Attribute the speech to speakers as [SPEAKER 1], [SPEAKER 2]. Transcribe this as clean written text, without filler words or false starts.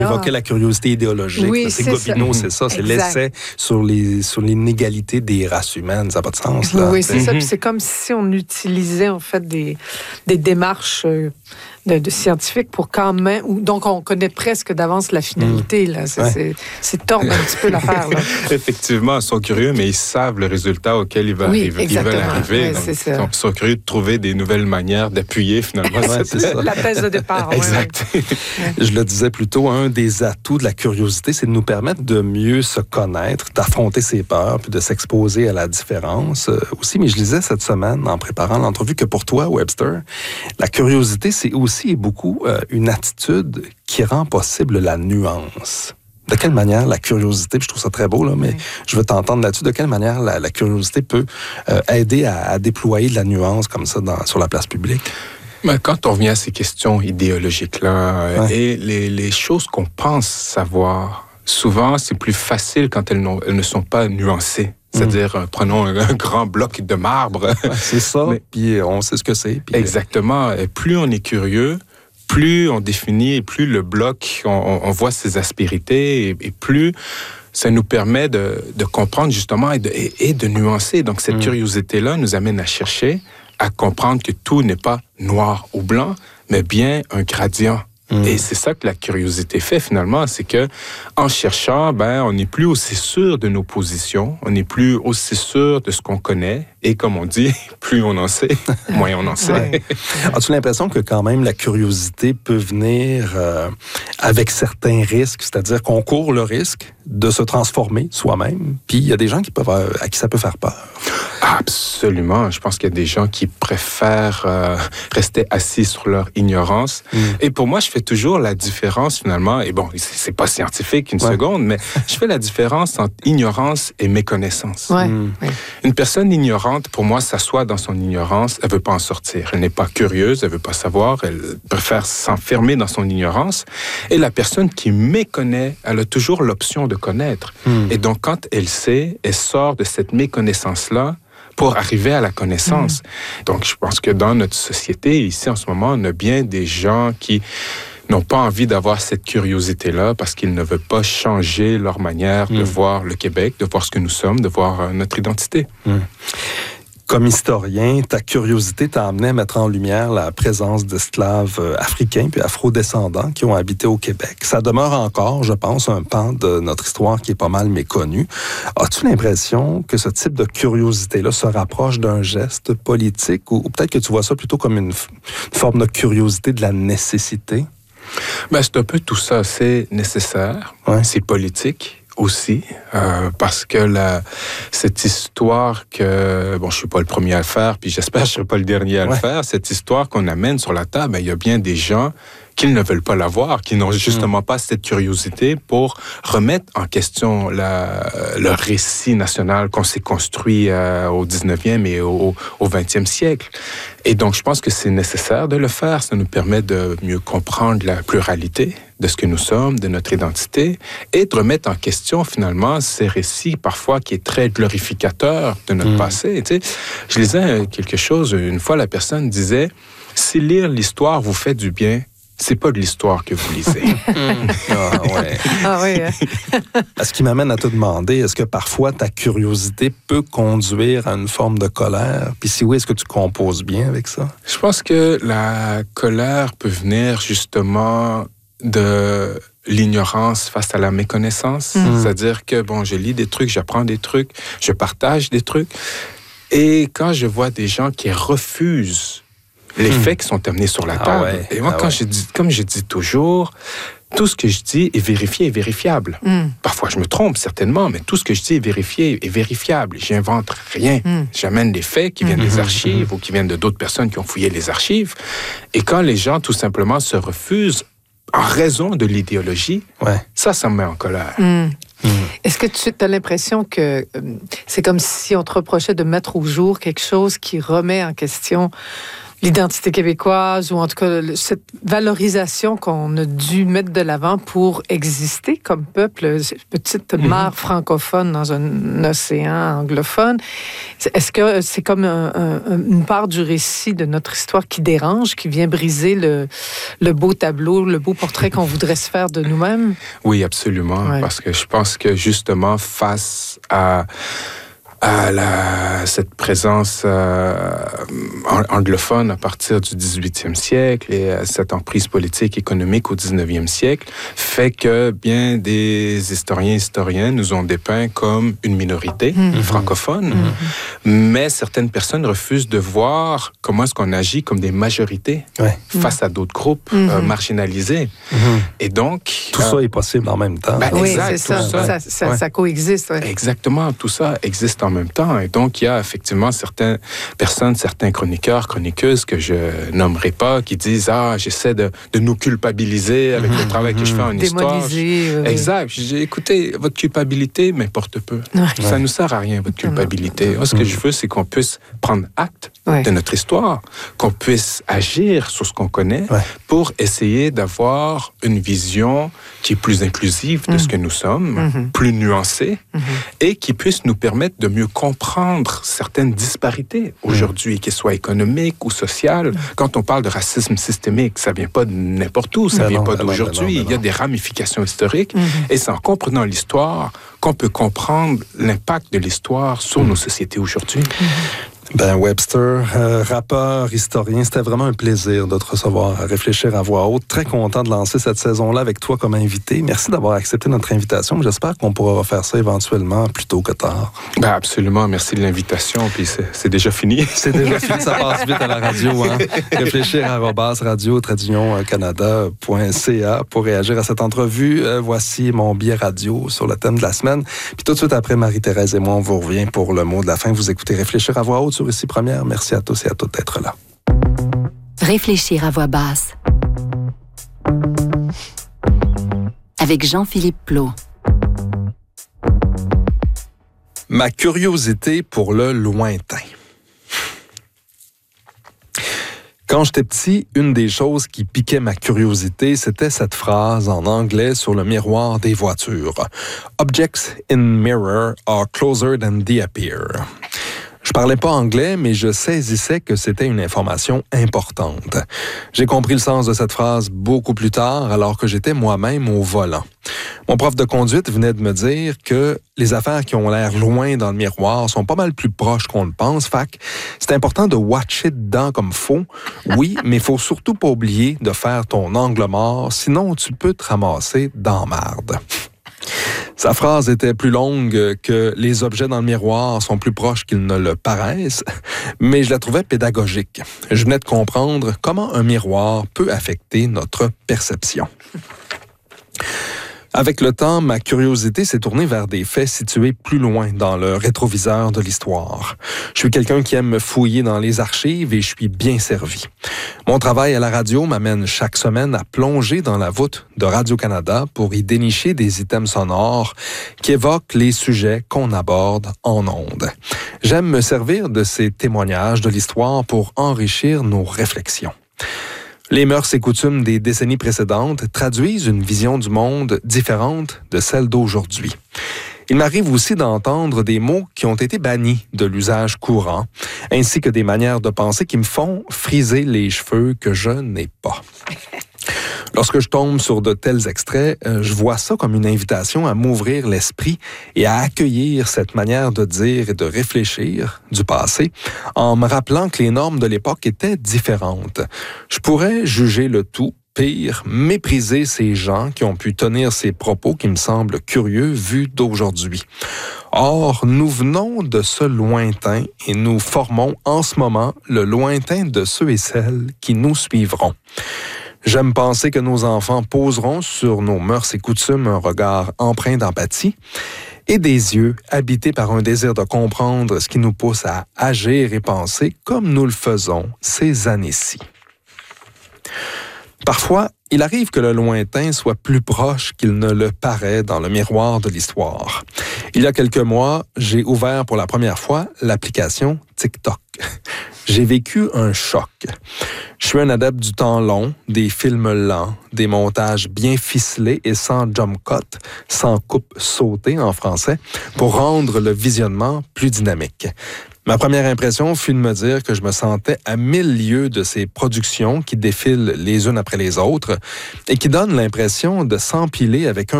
[SPEAKER 1] évoquait la curiosité idéologique.
[SPEAKER 2] Oui,
[SPEAKER 1] c'est Gobineau, c'est ça. C'est
[SPEAKER 2] exact.
[SPEAKER 1] l'essai sur l'inégalité des races humaines. Ça n'a pas de sens, là.
[SPEAKER 2] Oui, c'est ça. Puis c'est comme si on utilisait, en fait, des démarches de scientifiques pour quand même... Donc, on connaît presque d'avance la finalité, là. C'est tordre un petit peu l'affaire, là.
[SPEAKER 3] Effectivement, ils sont curieux, mais ils savent le résultat auquel ils veulent arriver.
[SPEAKER 2] Oui,
[SPEAKER 3] Donc, ils sont curieux de trouver des nouvelles manières d'appuyer, finalement.
[SPEAKER 1] C'est ça.
[SPEAKER 2] La thèse de départ.
[SPEAKER 3] Exact.
[SPEAKER 1] Je le disais plus tôt, un des atouts de la curiosité, c'est de nous permettre de mieux se connaître, d'affronter ses peurs, puis de s'exposer à la différence aussi. Mais je lisais cette semaine, en préparant l'entrevue, que pour toi, Webster, la curiosité, c'est aussi et beaucoup une attitude qui rend possible la nuance. De quelle manière la curiosité, puis je trouve ça très beau, là, mais je veux t'entendre là-dessus, de quelle manière la curiosité peut aider à déployer de la nuance comme ça sur la place publique?
[SPEAKER 3] Mais quand on revient à ces questions idéologiques-là, et les choses qu'on pense savoir, souvent, c'est plus facile quand elles ne sont pas nuancées. C'est-à-dire, prenons un grand bloc de marbre.
[SPEAKER 1] C'est ça, puis on sait ce que c'est. Puis...
[SPEAKER 3] Exactement. Et plus on est curieux, plus on définit, plus le bloc, on voit ses aspérités, et plus ça nous permet de comprendre justement et de nuancer. Donc, cette curiosité-là nous amène à chercher, à comprendre que tout n'est pas noir ou blanc, mais bien un gradient. Et c'est ça que la curiosité fait finalement, c'est que en cherchant, on n'est plus aussi sûr de nos positions, on n'est plus aussi sûr de ce qu'on connaît, et comme on dit, plus on en sait, moins on en sait.
[SPEAKER 1] As-tu l'impression que quand même la curiosité peut venir avec certains risques, c'est-à-dire qu'on court le risque de se transformer soi-même, puis il y a des gens à qui ça peut faire peur?
[SPEAKER 3] Absolument. Je pense qu'il y a des gens qui préfèrent rester assis sur leur ignorance. Et pour moi, je fais toujours la différence finalement, et bon, c'est pas scientifique une seconde, mais je fais la différence entre ignorance et méconnaissance. Une personne ignorante, pour moi, s'assoit dans son ignorance, elle veut pas en sortir. Elle n'est pas curieuse, elle veut pas savoir, elle préfère s'enfermer dans son ignorance. Et la personne qui méconnaît, elle a toujours l'option de connaître. Et donc, quand elle sait, elle sort de cette méconnaissance-là pour arriver à la connaissance. Donc, je pense que dans notre société, ici, en ce moment, on a bien des gens qui n'ont pas envie d'avoir cette curiosité-là parce qu'ils ne veulent pas changer leur manière de voir le Québec, de voir ce que nous sommes, de voir notre identité.
[SPEAKER 1] Comme historien, ta curiosité t'a amené à mettre en lumière la présence d'esclaves africains puis afro-descendants qui ont habité au Québec. Ça demeure encore, je pense, un pan de notre histoire qui est pas mal méconnu. As-tu l'impression que ce type de curiosité-là se rapproche d'un geste politique ou peut-être que tu vois ça plutôt comme une forme de curiosité de la nécessité?
[SPEAKER 3] C'est un peu tout ça. C'est nécessaire, c'est politique aussi, parce que cette histoire que, je suis pas le premier à le faire, puis j'espère que je serai pas le dernier à le faire, cette histoire qu'on amène sur la table, il y a bien des gens qui ne veulent pas l'avoir, qui n'ont justement pas cette curiosité pour remettre en question le récit national qu'on s'est construit au 19e et au 20e siècle. Et donc, je pense que c'est nécessaire de le faire. Ça nous permet de mieux comprendre la pluralité de ce que nous sommes, de notre identité, et de remettre en question, finalement, ces récits, parfois, qui est très glorificateur de notre passé. Tu sais, je lisais quelque chose, une fois, la personne disait, si lire l'histoire vous fait du bien, c'est pas de l'histoire que vous lisez.
[SPEAKER 1] Ce qui m'amène à te demander, est-ce que parfois ta curiosité peut conduire à une forme de colère? Puis si oui, est-ce que tu composes bien avec ça?
[SPEAKER 3] Je pense que la colère peut venir justement de l'ignorance face à la méconnaissance. C'est-à-dire que, je lis des trucs, j'apprends des trucs, je partage des trucs. Et quand je vois des gens qui refusent les faits qui sont amenés sur la table. Et moi, comme je dis toujours, tout ce que je dis est vérifié et vérifiable. Parfois, je me trompe, certainement, mais tout ce que je dis est vérifié et vérifiable. J'invente rien. J'amène des faits qui viennent des archives ou qui viennent de d'autres personnes qui ont fouillé les archives. Et quand les gens, tout simplement, se refusent en raison de l'idéologie, ça me met en colère.
[SPEAKER 2] Est-ce que tu as l'impression que c'est comme si on te reprochait de mettre au jour quelque chose qui remet en question l'identité québécoise, ou en tout cas cette valorisation qu'on a dû mettre de l'avant pour exister comme peuple, petite mer francophone dans un océan anglophone. Est-ce que c'est comme une part du récit de notre histoire qui dérange, qui vient briser le beau tableau, le beau portrait qu'on voudrait se faire de nous-mêmes?
[SPEAKER 3] Oui, absolument, parce que je pense que justement face à cette présence anglophone à partir du 18e siècle et cette emprise politique économique au 19e siècle fait que bien des historiens nous ont dépeint comme une minorité francophone, mais certaines personnes refusent de voir comment est-ce qu'on agit comme des majorités face à d'autres groupes marginalisés. Et donc...
[SPEAKER 1] Tout ça est possible en même temps.
[SPEAKER 2] Oui, exact, c'est ça coexiste. Ouais.
[SPEAKER 3] Exactement, tout ça existe en même temps. Et donc, il y a effectivement certaines personnes, certains chroniqueurs, chroniqueuses que je nommerai pas, qui disent « Ah, j'essaie de nous culpabiliser avec le travail que je fais en histoire. » Exact. J'ai écoutez, votre culpabilité m'importe peu. Ça ne nous sert à rien, votre culpabilité. Moi, ce que je veux, c'est qu'on puisse prendre acte de notre histoire, qu'on puisse agir sur ce qu'on connaît pour essayer d'avoir une vision qui est plus inclusive de ce que nous sommes, plus nuancée, et qui puisse nous permettre de mieux comprendre certaines disparités aujourd'hui, qu'elles soient économiques ou sociales. Quand on parle de racisme systémique, ça ne vient pas de n'importe où, ça ne vient pas d'aujourd'hui. Il y a des ramifications historiques, et c'est en comprenant l'histoire qu'on peut comprendre l'impact de l'histoire sur nos sociétés aujourd'hui.
[SPEAKER 1] Ben Webster, rappeur, historien, c'était vraiment un plaisir de te recevoir à Réfléchir à voix haute. Très content de lancer cette saison-là avec toi comme invité. Merci d'avoir accepté notre invitation. J'espère qu'on pourra refaire ça éventuellement plus tôt que tard.
[SPEAKER 3] Ben absolument, merci de l'invitation. Puis c'est déjà fini.
[SPEAKER 1] C'est déjà fini, ça passe vite à la radio. Hein? Réfléchir@radio-canada.ca pour réagir à cette entrevue. Voici mon billet radio sur le thème de la semaine. Puis tout de suite après, Marie-Thérèse et moi, on vous revient pour le mot de la fin. Vous écoutez Réfléchir à voix haute sur Ici Première. Merci à tous et à toutes d'être là.
[SPEAKER 4] Réfléchir à voix basse. Avec Jean-Philippe Plot.
[SPEAKER 1] Ma curiosité pour le lointain. Quand j'étais petit, une des choses qui piquait ma curiosité, c'était cette phrase en anglais sur le miroir des voitures. « Objects in mirror are closer than they appear ». Je parlais pas anglais, mais je saisissais que c'était une information importante. J'ai compris le sens de cette phrase beaucoup plus tard, alors que j'étais moi-même au volant. Mon prof de conduite venait de me dire que les affaires qui ont l'air loin dans le miroir sont pas mal plus proches qu'on le pense. Fait que c'est important de watcher dedans comme faut. Oui, mais il faut surtout pas oublier de faire ton angle mort, sinon tu peux te ramasser dans marde. Sa phrase était plus longue que « les objets dans le miroir sont plus proches qu'ils ne le paraissent », mais je la trouvais pédagogique. Je venais de comprendre comment un miroir peut affecter notre perception. Avec le temps, ma curiosité s'est tournée vers des faits situés plus loin dans le rétroviseur de l'histoire. Je suis quelqu'un qui aime me fouiller dans les archives et je suis bien servi. Mon travail à la radio m'amène chaque semaine à plonger dans la voûte de Radio-Canada pour y dénicher des items sonores qui évoquent les sujets qu'on aborde en ondes. J'aime me servir de ces témoignages de l'histoire pour enrichir nos réflexions. Les mœurs et coutumes des décennies précédentes traduisent une vision du monde différente de celle d'aujourd'hui. Il m'arrive aussi d'entendre des mots qui ont été bannis de l'usage courant, ainsi que des manières de penser qui me font friser les cheveux que je n'ai pas. Lorsque je tombe sur de tels extraits, je vois ça comme une invitation à m'ouvrir l'esprit et à accueillir cette manière de dire et de réfléchir du passé, en me rappelant que les normes de l'époque étaient différentes. Je pourrais juger le tout, pire, mépriser ces gens qui ont pu tenir ces propos qui me semblent curieux vus d'aujourd'hui. Or, nous venons de ce lointain et nous formons en ce moment le lointain de ceux et celles qui nous suivront. J'aime penser que nos enfants poseront sur nos mœurs et coutumes un regard empreint d'empathie et des yeux habités par un désir de comprendre ce qui nous pousse à agir et penser comme nous le faisons ces années-ci. Parfois, il arrive que le lointain soit plus proche qu'il ne le paraît dans le miroir de l'histoire. Il y a quelques mois, j'ai ouvert pour la première fois l'application TikTok. J'ai vécu un choc. Je suis un adepte du temps long, des films lents, des montages bien ficelés et sans jump cut, sans coupe sautée en français, pour rendre le visionnement plus dynamique. Ma première impression fut de me dire que je me sentais à 1000 lieues de ces productions qui défilent les unes après les autres et qui donnent l'impression de s'empiler avec un